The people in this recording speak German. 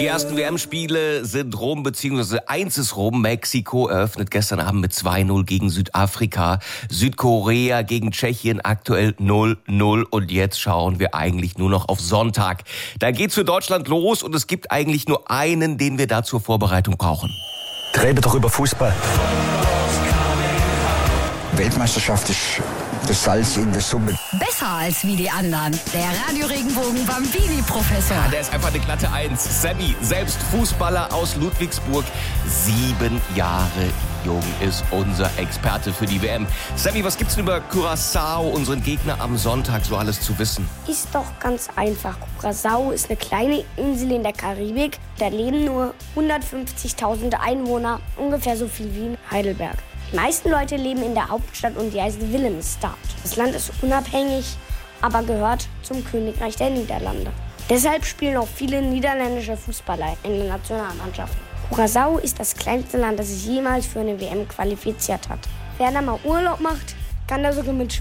Die ersten WM-Spiele sind rum, beziehungsweise eins ist rum. Mexiko eröffnet gestern Abend mit 2-0 gegen Südafrika. Südkorea gegen Tschechien aktuell 0-0. Und jetzt schauen wir eigentlich nur noch auf Sonntag. Da geht's für Deutschland los und es gibt eigentlich nur einen, den wir da zur Vorbereitung brauchen. Rede doch über Fußball. Weltmeisterschaft ist das Salz in der Suppe. Besser als wie die anderen. Der Radio-Regenbogen Bambini-Professor. Ja, der ist einfach eine glatte Eins. Sammy, selbst Fußballer aus Ludwigsburg, 7 Jahre jung, ist unser Experte für die WM. Sammy, was gibt's denn über Curaçao, unseren Gegner am Sonntag, so alles zu wissen? Ist doch ganz einfach. Curaçao ist eine kleine Insel in der Karibik. Da leben nur 150.000 Einwohner, ungefähr so viel wie in Heidelberg. Die meisten Leute leben in der Hauptstadt und die heißt Willemstad. Das Land ist unabhängig, aber gehört zum Königreich der Niederlande. Deshalb spielen auch viele niederländische Fußballer in der Nationalmannschaft. Curaçao ist das kleinste Land, das sich jemals für eine WM qualifiziert hat. Wer da mal Urlaub macht, kann da sogar mit